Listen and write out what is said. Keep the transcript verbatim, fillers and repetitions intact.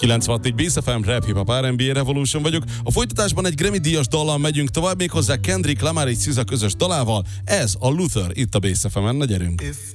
kilencvenhat Bass ef em, Rap, Hip Hop, er and bé, Revolution vagyok. A folytatásban egy Grammy-díjas dallal megyünk tovább, méghozzá Kendrick Lamar és SZA közös dalával. Ez a Luther, itt a Bass ef emen, na gyerünk!